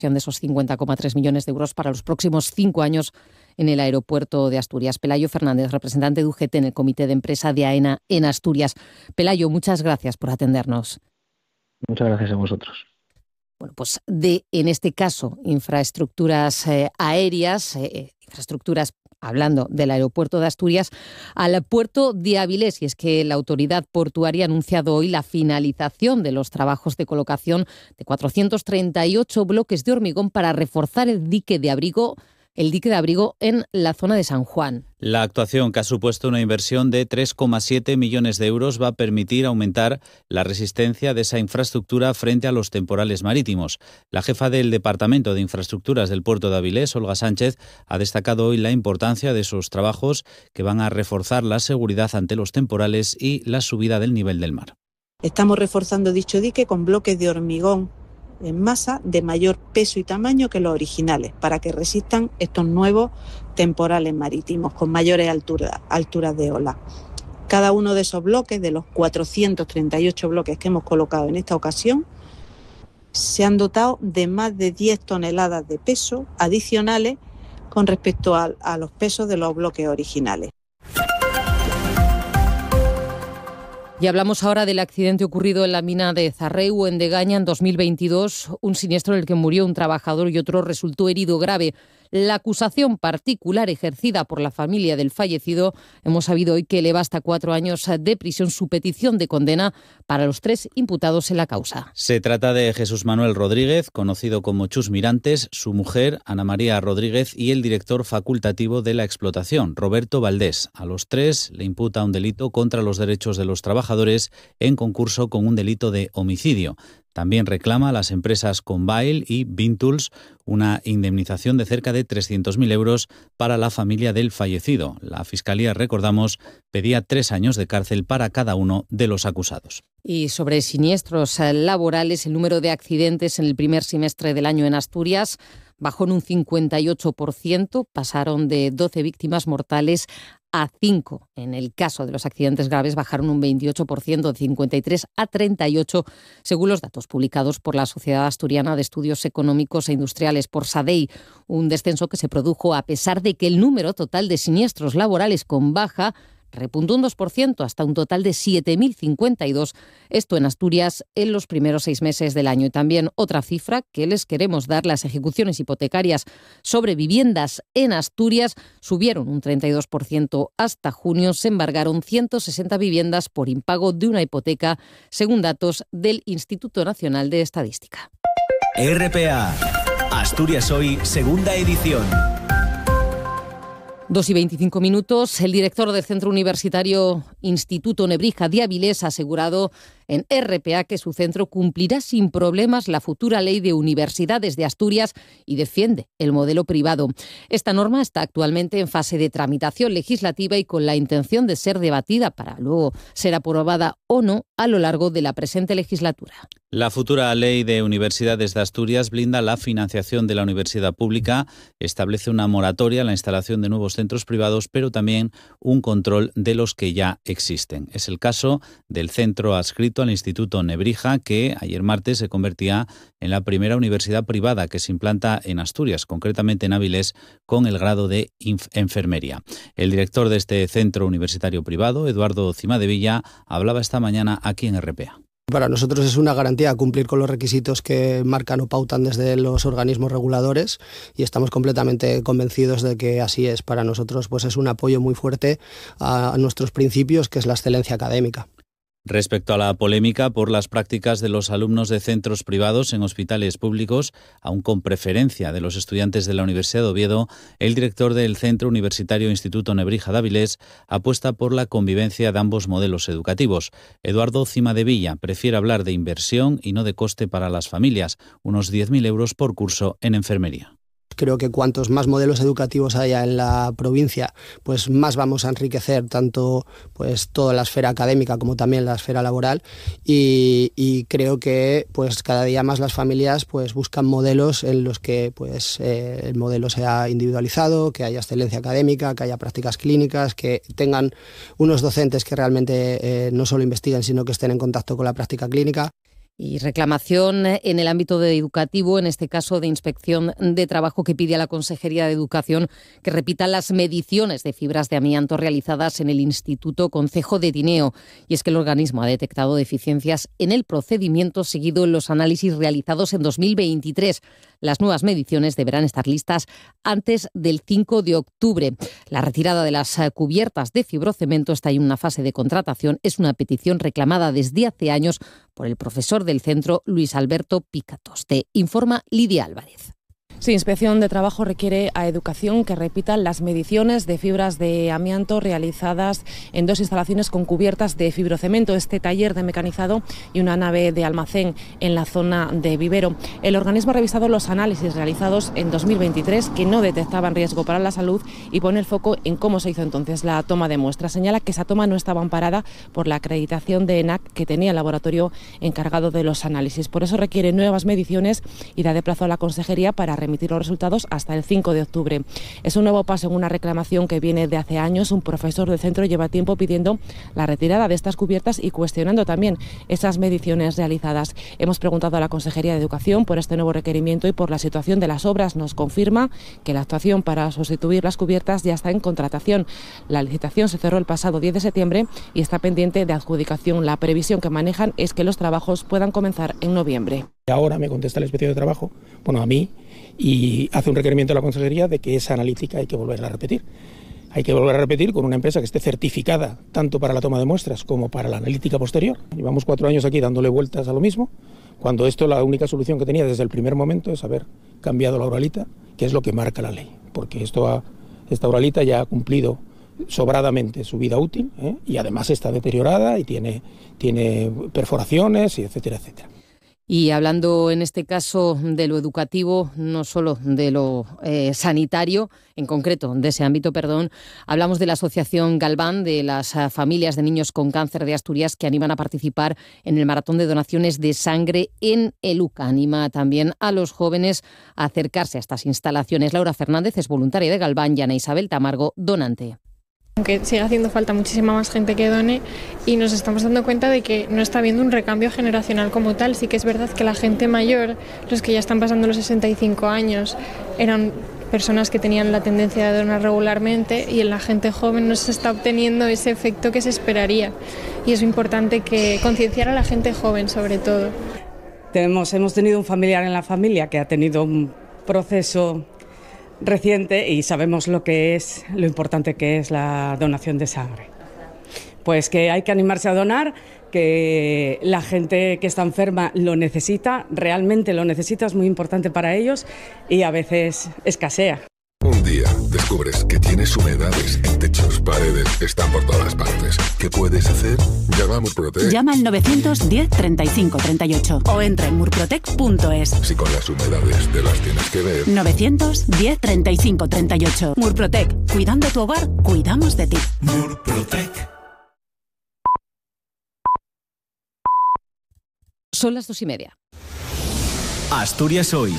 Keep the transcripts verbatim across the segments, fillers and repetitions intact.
de esos cincuenta coma tres millones de euros para los próximos cinco años en el aeropuerto de Asturias. Pelayo Fernández, representante de U G T en el comité de empresa de AENA en Asturias. Pelayo, muchas gracias por atendernos. Muchas gracias a vosotros. Bueno, pues de, en este caso, infraestructuras eh, aéreas, eh, infraestructuras, hablando del aeropuerto de Asturias, al puerto de Avilés. Y es que la autoridad portuaria ha anunciado hoy la finalización de los trabajos de colocación de cuatrocientos treinta y ocho bloques de hormigón para reforzar el dique de abrigo el dique de abrigo en la zona de San Juan. La actuación, que ha supuesto una inversión de tres coma siete millones de euros, va a permitir aumentar la resistencia de esa infraestructura frente a los temporales marítimos. La jefa del Departamento de Infraestructuras del puerto de Avilés, Olga Sánchez, ha destacado hoy la importancia de esos trabajos que van a reforzar la seguridad ante los temporales y la subida del nivel del mar. Estamos reforzando dicho dique con bloques de hormigón en masa de mayor peso y tamaño que los originales, para que resistan estos nuevos temporales marítimos con mayores alturas, alturas de ola. Cada uno de esos bloques, de los cuatrocientos treinta y ocho bloques que hemos colocado en esta ocasión, se han dotado de más de diez toneladas de peso adicionales con respecto a, a los pesos de los bloques originales. Y hablamos ahora del accidente ocurrido en la mina de Zarreu, en Degaña, en dos mil veintidós, un siniestro en el que murió un trabajador y otro resultó herido grave. La acusación particular ejercida por la familia del fallecido, hemos sabido hoy que eleva hasta cuatro años de prisión su petición de condena para los tres imputados en la causa. Se trata de Jesús Manuel Rodríguez, conocido como Chus Mirantes, su mujer, Ana María Rodríguez, y el director facultativo de la explotación, Roberto Valdés. A los tres le imputa un delito contra los derechos de los trabajadores en concurso con un delito de homicidio. También reclama a las empresas Convail y Vintools una indemnización de cerca de trescientos mil euros para la familia del fallecido. La Fiscalía, recordamos, pedía tres años de cárcel para cada uno de los acusados. Y sobre siniestros laborales, el número de accidentes en el primer semestre del año en Asturias bajó en un cincuenta y ocho por ciento, pasaron de doce víctimas mortales a cinco. En el caso de los accidentes graves bajaron un veintiocho por ciento, de cincuenta y tres a treinta y ocho, según los datos publicados por la Sociedad Asturiana de Estudios Económicos e Industriales, por SADEI, un descenso que se produjo a pesar de que el número total de siniestros laborales con baja repuntó un dos por ciento hasta un total de siete mil cincuenta y dos, esto en Asturias en los primeros seis meses del año. Y también otra cifra que les queremos dar: las ejecuciones hipotecarias sobre viviendas en Asturias subieron un treinta y dos por ciento hasta junio. Se embargaron ciento sesenta viviendas por impago de una hipoteca, según datos del Instituto Nacional de Estadística. R P A, Asturias Hoy, segunda edición. Dos y veinticinco minutos. El director del Centro Universitario Instituto Nebrija de Avilés ha asegurado en R P A que su centro cumplirá sin problemas la futura ley de universidades de Asturias y defiende el modelo privado. Esta norma está actualmente en fase de tramitación legislativa y con la intención de ser debatida para luego ser aprobada o no a lo largo de la presente legislatura. La futura ley de universidades de Asturias blinda la financiación de la universidad pública, establece una moratoria a la instalación de nuevos centros privados, pero también un control de los que ya existen. Es el caso del centro adscrito al Instituto Nebrija, que ayer martes se convertía en la primera universidad privada que se implanta en Asturias, concretamente en Avilés, con el grado de inf- enfermería. El director de este centro universitario privado, Eduardo Cimadevilla, hablaba esta mañana aquí en R P A. Para nosotros es una garantía cumplir con los requisitos que marcan o pautan desde los organismos reguladores y estamos completamente convencidos de que así es. Para nosotros pues es un apoyo muy fuerte a nuestros principios, que es la excelencia académica. Respecto a la polémica por las prácticas de los alumnos de centros privados en hospitales públicos, aún con preferencia de los estudiantes de la Universidad de Oviedo, el director del Centro Universitario Instituto Nebrija de Avilés apuesta por la convivencia de ambos modelos educativos. Eduardo Cimadevilla prefiere hablar de inversión y no de coste para las familias, unos diez mil euros por curso en enfermería. Creo que cuantos más modelos educativos haya en la provincia, pues más vamos a enriquecer tanto pues toda la esfera académica como también la esfera laboral y, y creo que pues cada día más las familias pues buscan modelos en los que pues eh, el modelo sea individualizado, que haya excelencia académica, que haya prácticas clínicas, que tengan unos docentes que realmente eh, no solo investiguen sino que estén en contacto con la práctica clínica. Y reclamación en el ámbito de educativo, en este caso de Inspección de Trabajo, que pide a la Consejería de Educación que repita las mediciones de fibras de amianto realizadas en el Instituto Concejo de Tineo. Y es que el organismo ha detectado deficiencias en el procedimiento seguido en los análisis realizados en dos mil veintitrés. Las nuevas mediciones deberán estar listas antes del cinco de octubre. La retirada de las cubiertas de fibrocemento está en una fase de contratación. Es una petición reclamada desde hace años por el profesor del centro, Luis Alberto Picatoste. Informa Lidia Álvarez. Sí, Inspección de Trabajo requiere a Educación que repitan las mediciones de fibras de amianto realizadas en dos instalaciones con cubiertas de fibrocemento, este taller de mecanizado y una nave de almacén en la zona de Vivero. El organismo ha revisado los análisis realizados en dos mil veintitrés que no detectaban riesgo para la salud y pone el foco en cómo se hizo entonces la toma de muestras. Señala que esa toma no estaba amparada por la acreditación de ENAC que tenía el laboratorio encargado de los análisis. Por eso requiere nuevas mediciones y da de plazo a la Consejería para remitir emitir los resultados hasta el cinco de octubre. Es un nuevo paso en una reclamación que viene de hace años. Un profesor del centro lleva tiempo pidiendo la retirada de estas cubiertas y cuestionando también esas mediciones realizadas. Hemos preguntado a la Consejería de Educación por este nuevo requerimiento y por la situación de las obras. Nos confirma que la actuación para sustituir las cubiertas ya está en contratación. La licitación se cerró el pasado diez de septiembre y está pendiente de adjudicación. La previsión que manejan es que los trabajos puedan comenzar en noviembre. Ahora me contesta la Inspección de Trabajo, bueno, a mí, y hace un requerimiento a la Consejería de que esa analítica hay que volverla a repetir. Hay que volver a repetir con una empresa que esté certificada tanto para la toma de muestras como para la analítica posterior. Llevamos cuatro años aquí dándole vueltas a lo mismo, cuando esto la única solución que tenía desde el primer momento es haber cambiado la oralita, que es lo que marca la ley, porque esto ha, esta oralita ya ha cumplido sobradamente su vida útil, ¿eh? Y además está deteriorada y tiene, tiene perforaciones, y etcétera, etcétera. Y hablando en este caso de lo educativo, no solo de lo eh, sanitario, en concreto de ese ámbito, perdón, hablamos de la Asociación Galván, de las uh, familias de niños con cáncer de Asturias que animan a participar en el maratón de donaciones de sangre en Eluca. Anima también a los jóvenes a acercarse a estas instalaciones. Laura Fernández es voluntaria de Galván y Ana Isabel Tamargo, donante. Aunque sigue haciendo falta muchísima más gente que done y nos estamos dando cuenta de que no está habiendo un recambio generacional como tal. Sí que es verdad que la gente mayor, los que ya están pasando los sesenta y cinco años, eran personas que tenían la tendencia de donar regularmente y en la gente joven no se está obteniendo ese efecto que se esperaría. Y es importante que concienciar a la gente joven sobre todo. Tenemos, hemos tenido un familiar en la familia que ha tenido un proceso reciente y sabemos lo que es, lo importante que es la donación de sangre. Pues que hay que animarse a donar, que la gente que está enferma lo necesita, realmente lo necesita, es muy importante para ellos y a veces escasea. Un día descubres que tienes humedades en techos, paredes, están por todas partes. ¿Qué puedes hacer? Llama a Murprotec. Llama al novecientos diez treinta y cinco treinta y ocho o entra en murprotec punto es. Si con las humedades te las tienes que ver. novecientos diez treinta y cinco treinta y ocho. Murprotec. Cuidando tu hogar, cuidamos de ti. Murprotec. Son las dos y media. Asturias Hoy.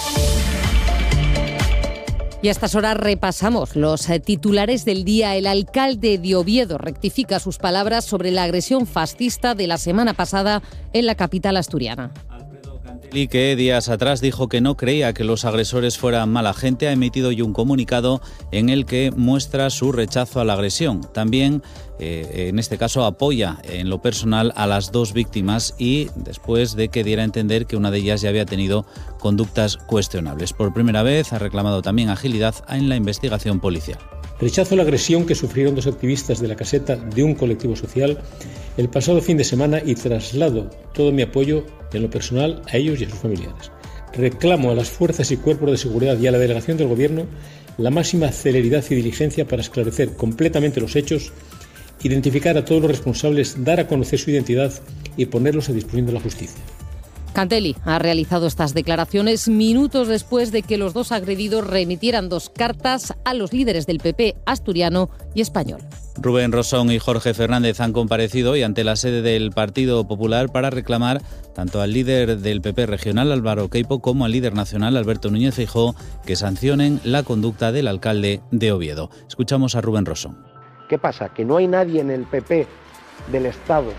Y a estas horas repasamos los titulares del día. El alcalde de Oviedo rectifica sus palabras sobre la agresión fascista de la semana pasada en la capital asturiana. Y que días atrás dijo que no creía que los agresores fueran mala gente, ha emitido hoy un comunicado en el que muestra su rechazo a la agresión. También, eh, en este caso, apoya en lo personal a las dos víctimas y después de que diera a entender que una de ellas ya había tenido conductas cuestionables. Por primera vez ha reclamado también agilidad en la investigación policial. Rechazo la agresión que sufrieron dos activistas de la caseta de un colectivo social el pasado fin de semana y traslado todo mi apoyo en lo personal a ellos y a sus familiares. Reclamo a las fuerzas y cuerpos de seguridad y a la delegación del Gobierno la máxima celeridad y diligencia para esclarecer completamente los hechos, identificar a todos los responsables, dar a conocer su identidad y ponerlos a disposición de la justicia. Cantelli ha realizado estas declaraciones minutos después de que los dos agredidos remitieran dos cartas a los líderes del P P asturiano y español. Rubén Rosón y Jorge Fernández han comparecido hoy ante la sede del Partido Popular para reclamar tanto al líder del P P regional, Álvaro Queipo, como al líder nacional, Alberto Núñez Feijóo, que sancionen la conducta del alcalde de Oviedo. Escuchamos a Rubén Rosón. ¿Qué pasa? Que no hay nadie en el P P del Estado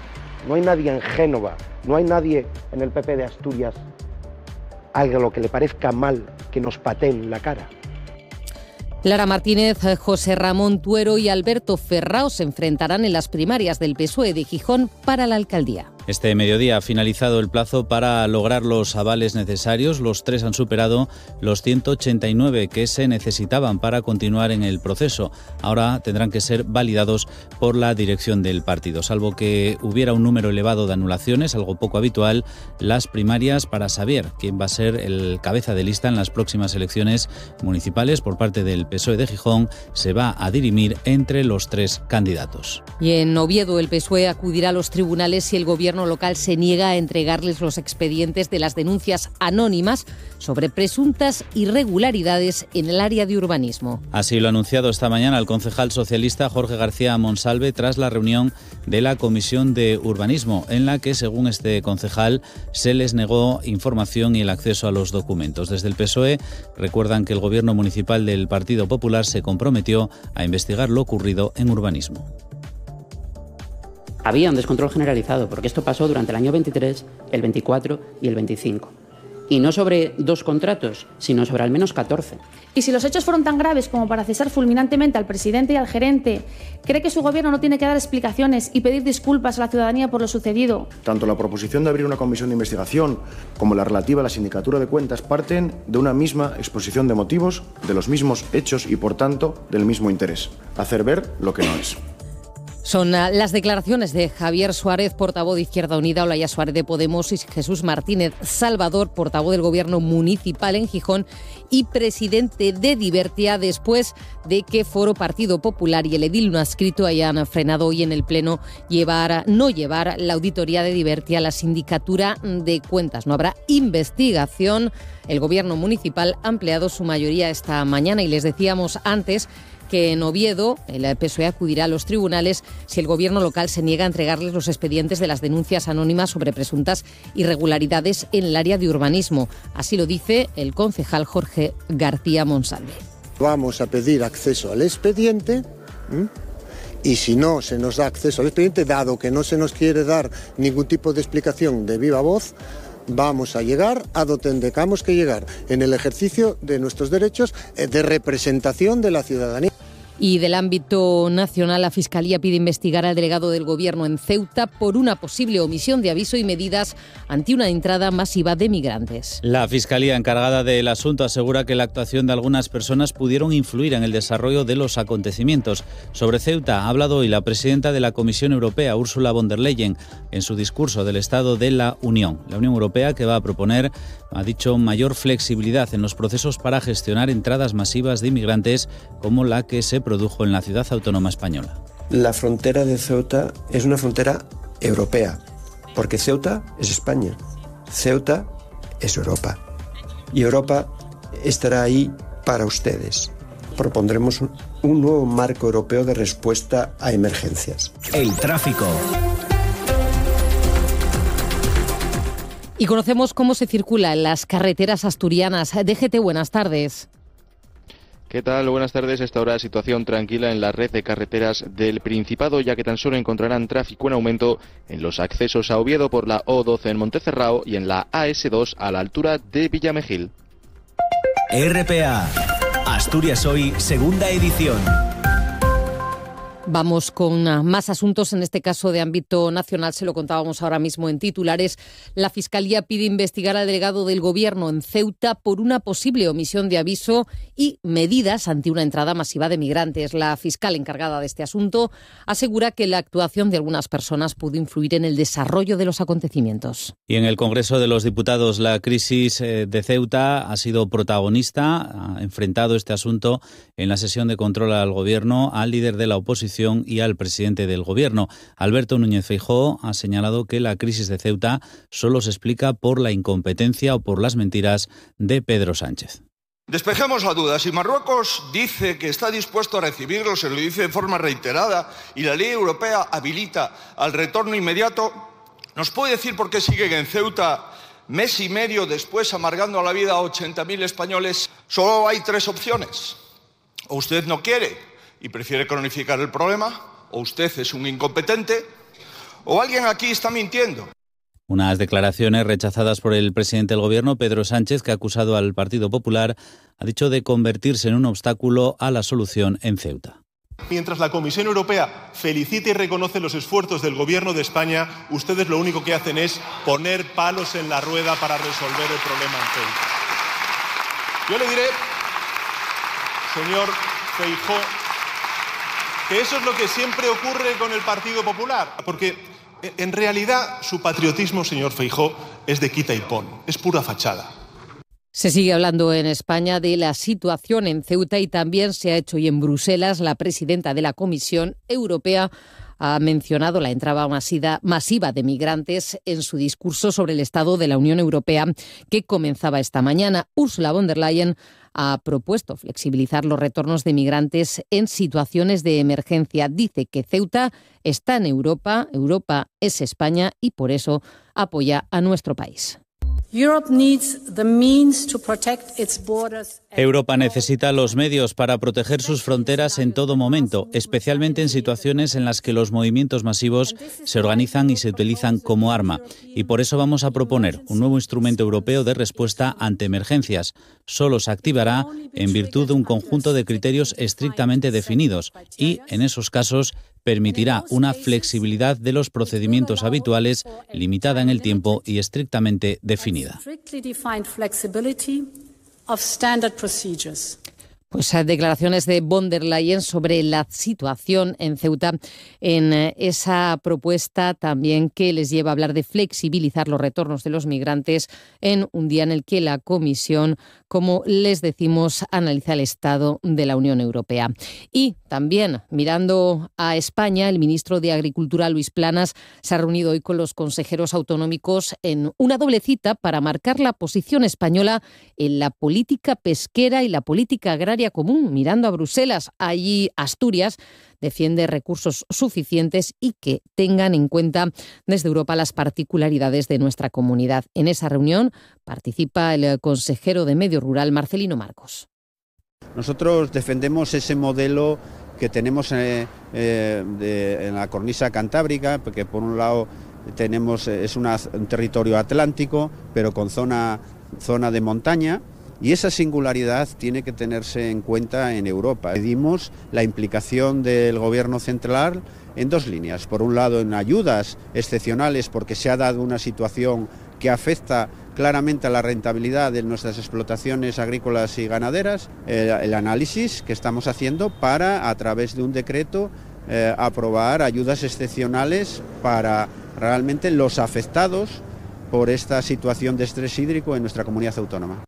no hay nadie en Génova, no hay nadie en el P P de Asturias, algo lo que le parezca mal que nos pateen la cara. Lara Martínez, José Ramón Tuero y Alberto Ferrao se enfrentarán en las primarias del P S O E de Gijón para la alcaldía. Este mediodía ha finalizado el plazo para lograr los avales necesarios. Los tres han superado los ciento ochenta y nueve que se necesitaban para continuar en el proceso. Ahora tendrán que ser validados por la dirección del partido. Salvo que hubiera un número elevado de anulaciones, algo poco habitual, las primarias para saber quién va a ser el cabeza de lista en las próximas elecciones municipales por parte del P S O E de Gijón se va a dirimir entre los tres candidatos. Y en Oviedo el P S O E acudirá a los tribunales si el gobierno local se niega a entregarles los expedientes de las denuncias anónimas sobre presuntas irregularidades en el área de urbanismo. Así lo ha anunciado esta mañana el concejal socialista Jorge García Monsalve tras la reunión de la Comisión de Urbanismo, en la que, según este concejal, se les negó información y el acceso a los documentos. Desde el P S O E recuerdan que el gobierno municipal del Partido Popular se comprometió a investigar lo ocurrido en urbanismo. Había un descontrol generalizado, porque esto pasó durante el año veintitrés, el veinticuatro y el veinticinco. Y no sobre dos contratos, sino sobre al menos catorce. Y si los hechos fueron tan graves como para cesar fulminantemente al presidente y al gerente, ¿cree que su gobierno no tiene que dar explicaciones y pedir disculpas a la ciudadanía por lo sucedido? Tanto la proposición de abrir una comisión de investigación como la relativa a la sindicatura de cuentas parten de una misma exposición de motivos, de los mismos hechos y, por tanto, del mismo interés: hacer ver lo que no es. Son las declaraciones de Javier Suárez, portavoz de Izquierda Unida, Olaya Suárez de Podemos y Jesús Martínez Salvador, portavoz del Gobierno municipal en Gijón y presidente de Divertia, después de que Foro Partido Popular y el edil no adscrito hayan frenado hoy en el Pleno llevar, no llevar la auditoría de Divertia a la Sindicatura de Cuentas. No habrá investigación. El Gobierno municipal ha ampliado su mayoría esta mañana y les decíamos antes que en Oviedo el P S O E acudirá a los tribunales si el gobierno local se niega a entregarles los expedientes de las denuncias anónimas sobre presuntas irregularidades en el área de urbanismo. Así lo dice el concejal Jorge García Monsalve. Vamos a pedir acceso al expediente ¿m? y si no se nos da acceso al expediente, dado que no se nos quiere dar ningún tipo de explicación de viva voz, vamos a llegar a donde tengamos que llegar en el ejercicio de nuestros derechos de representación de la ciudadanía. Y del ámbito nacional, la Fiscalía pide investigar al delegado del Gobierno en Ceuta por una posible omisión de aviso y medidas ante una entrada masiva de migrantes. La Fiscalía encargada del asunto asegura que la actuación de algunas personas pudieron influir en el desarrollo de los acontecimientos. Sobre Ceuta ha hablado hoy la presidenta de la Comisión Europea, Ursula von der Leyen, en su discurso del Estado de la Unión. La Unión Europea, que va a proponer, ha dicho, mayor flexibilidad en los procesos para gestionar entradas masivas de inmigrantes como la que se produjo en la ciudad autónoma española. La frontera de Ceuta es una frontera europea, porque Ceuta es España, Ceuta es Europa, y Europa estará ahí para ustedes. Propondremos un, un nuevo marco europeo de respuesta a emergencias. El tráfico. Y conocemos cómo se circula en las carreteras asturianas. D G T, buenas tardes. ¿Qué tal? Buenas tardes. Esta hora situación tranquila en la red de carreteras del Principado, ya que tan solo encontrarán tráfico en aumento en los accesos a Oviedo por la O doce en Montecerrao y en la A S dos a la altura de Villamejil. R P A, Asturias Hoy, segunda edición. Vamos con más asuntos, en este caso de ámbito nacional, se lo contábamos ahora mismo en titulares. La Fiscalía pide investigar al delegado del Gobierno en Ceuta por una posible omisión de aviso y medidas ante una entrada masiva de migrantes. La fiscal encargada de este asunto asegura que la actuación de algunas personas pudo influir en el desarrollo de los acontecimientos. Y en el Congreso de los Diputados, la crisis de Ceuta ha sido protagonista. Ha enfrentado este asunto en la sesión de control al Gobierno al líder de la oposición y al presidente del Gobierno. Alberto Núñez Feijóo ha señalado que la crisis de Ceuta solo se explica por la incompetencia o por las mentiras de Pedro Sánchez. Despejemos la duda. Si Marruecos dice que está dispuesto a recibirlos, se lo dice de forma reiterada, y la ley europea habilita al retorno inmediato, ¿nos puede decir por qué siguen en Ceuta mes y medio después amargando la vida a ochenta mil españoles? Solo hay tres opciones. O usted no quiere y prefiere cronificar el problema, o usted es un incompetente, ¿O alguien aquí está mintiendo? Unas declaraciones rechazadas por el presidente del Gobierno, Pedro Sánchez, que ha acusado al Partido Popular, ha dicho de convertirse en un obstáculo a la solución en Ceuta. Mientras la Comisión Europea felicita y reconoce los esfuerzos del Gobierno de España, ustedes lo único que hacen es poner palos en la rueda para resolver el problema en Ceuta. Yo le diré, señor Feijóo, que eso es lo que siempre ocurre con el Partido Popular, porque en realidad su patriotismo, señor Feijóo, es de quita y pon, es pura fachada. Se sigue hablando en España de la situación en Ceuta y también se ha hecho hoy en Bruselas. La presidenta de la Comisión Europea ha mencionado la entrada masiva de migrantes en su discurso sobre el estado de la Unión Europea que comenzaba esta mañana. Ursula von der Leyen ha propuesto flexibilizar los retornos de migrantes en situaciones de emergencia. Dice que Ceuta está en Europa, Europa es España y por eso apoya a nuestro país. Europa necesita los medios para proteger sus fronteras en todo momento, especialmente en situaciones en las que los movimientos masivos se organizan y se utilizan como arma. Y por eso vamos a proponer un nuevo instrumento europeo de respuesta ante emergencias. Solo se activará en virtud de un conjunto de criterios estrictamente definidos y, en esos casos, permitirá una flexibilidad de los procedimientos habituales, limitada en el tiempo y estrictamente definida. Pues declaraciones de von der Leyen sobre la situación en Ceuta, en esa propuesta también que les lleva a hablar de flexibilizar los retornos de los migrantes en un día en el que la Comisión, como les decimos, analiza el estado de la Unión Europea. Y también, mirando a España, el ministro de Agricultura, Luis Planas, se ha reunido hoy con los consejeros autonómicos en una doble cita para marcar la posición española en la política pesquera y la política agraria común. Mirando a Bruselas, allí Asturias defiende recursos suficientes y que tengan en cuenta desde Europa las particularidades de nuestra comunidad. En esa reunión participa el consejero de Medio Rural, Marcelino Marcos. Nosotros defendemos ese modelo que tenemos eh, eh, de, en la cornisa cantábrica, porque por un lado tenemos es una, un territorio atlántico, pero con zona, zona de montaña. Y esa singularidad tiene que tenerse en cuenta en Europa. Pedimos la implicación del Gobierno central en dos líneas. Por un lado, en ayudas excepcionales, porque se ha dado una situación que afecta claramente a la rentabilidad de nuestras explotaciones agrícolas y ganaderas. El, el análisis que estamos haciendo para, a través de un decreto, eh, aprobar ayudas excepcionales para realmente los afectados por esta situación de estrés hídrico en nuestra comunidad autónoma.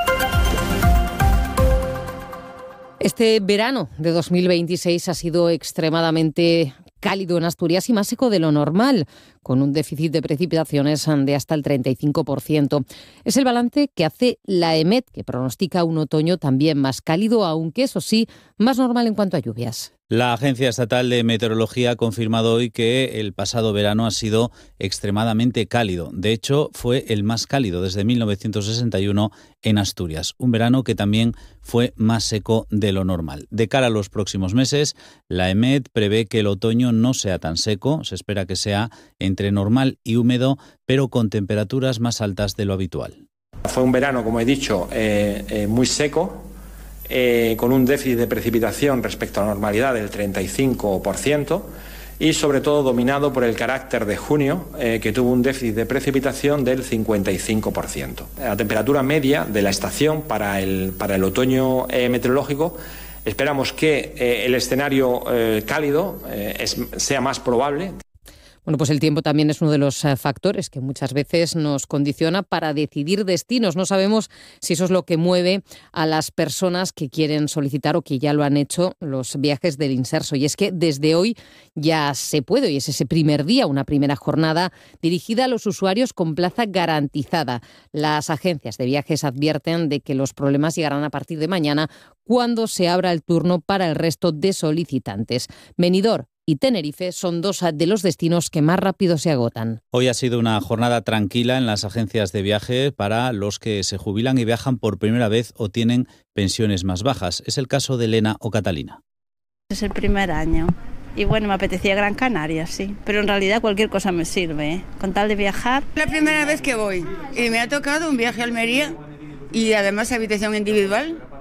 Este verano de dos mil veintiséis ha sido extremadamente cálido en Asturias y más seco de lo normal, con un déficit de precipitaciones de hasta el treinta y cinco por ciento. Es el balance que hace la E M E T, que pronostica un otoño también más cálido, aunque eso sí, más normal en cuanto a lluvias. La Agencia Estatal de Meteorología ha confirmado hoy que el pasado verano ha sido extremadamente cálido. De hecho, fue el más cálido desde mil novecientos sesenta y uno en Asturias. Un verano que también fue más seco de lo normal. De cara a los próximos meses, la E M E T prevé que el otoño no sea tan seco. Se espera que sea entre normal y húmedo, pero con temperaturas más altas de lo habitual. Fue un verano, como he dicho, eh, eh, muy seco, eh, con un déficit de precipitación respecto a la normalidad del treinta y cinco por ciento y sobre todo dominado por el carácter de junio, eh, que tuvo un déficit de precipitación del cincuenta y cinco por ciento. La temperatura media de la estación para el, para el otoño eh, meteorológico, esperamos que eh, el escenario eh, cálido eh, es, sea más probable. Bueno, pues el tiempo también es uno de los factores que muchas veces nos condiciona para decidir destinos. No sabemos si eso es lo que mueve a las personas que quieren solicitar o que ya lo han hecho los viajes del Inserso. Y es que desde hoy ya se puede, y es ese primer día, una primera jornada dirigida a los usuarios con plaza garantizada. Las agencias de viajes advierten de que los problemas llegarán a partir de mañana, cuando se abra el turno para el resto de solicitantes. Benidorm y Tenerife son dos de los destinos que más rápido se agotan. Hoy ha sido una jornada tranquila en las agencias de viaje para los que se jubilan y viajan por primera vez o tienen pensiones más bajas. Es el caso de Elena o Catalina. Es el primer año Y bueno, me apetecía Gran Canaria, sí. Pero en realidad cualquier cosa me sirve, ¿eh? Con tal de viajar. La primera vez que voy y me ha tocado un viaje a Almería y además habitación individual.